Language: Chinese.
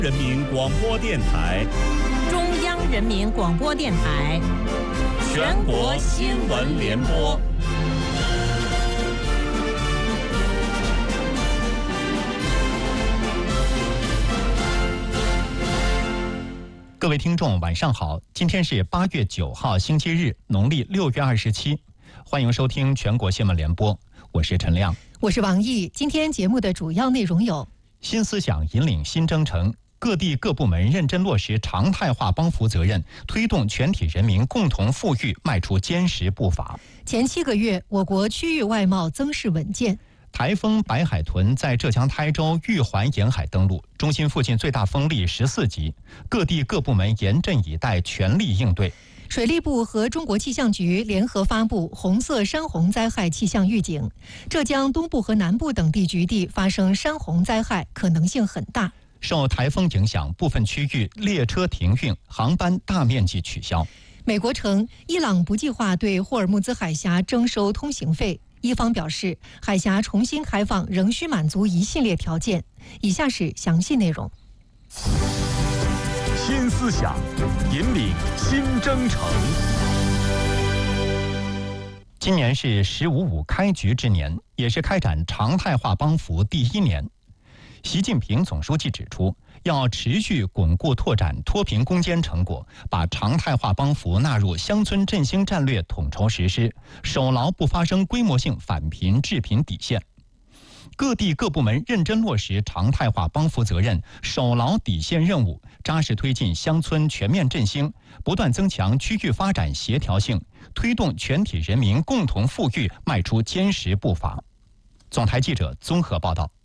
人民广播电台、 中央人民广播电台、 全国新闻联播。 各位听众，晚上好！今天是8月9号，星期日，农历6月27。欢迎收听全国新闻联播，我是陈亮， 我是王毅。今天节目的主要内容有： 新思想引领新征程，各地各部门认真落实常态化帮扶责任，推动全体人民共同富裕迈出坚实步伐。 前7个月，我国区域外贸增势稳健。 台风白海豚在浙江台州玉环沿海登陆，中心附近最大风力14级，各地各部门严阵以待，全力应对。 水利部和中国气象局联合发布红色山洪灾害气象预警，浙江东部和南部等地局地发生山洪灾害可能性很大。 受台风影响，部分区域列车停运，航班大面积取消。 美国称，伊朗不计划对霍尔木兹海峡征收通行费。伊方表示，海峡重新开放仍需满足一系列条件。以下是详细内容。 新思想引领新征程。 今年是“15.5”开局之年，也是开展常态化帮扶第1年。习近平总书记指出，要持续巩固拓展脱贫攻坚成果，把常态化帮扶纳入乡村振兴战略统筹实施，守牢不发生规模性返贫治贫底线。各地各部门认真落实常态化帮扶责任，守牢底线任务，扎实推进乡村全面振兴，不断增强区域发展协调性，推动全体人民共同富裕迈出坚实步伐。总台记者综合报道。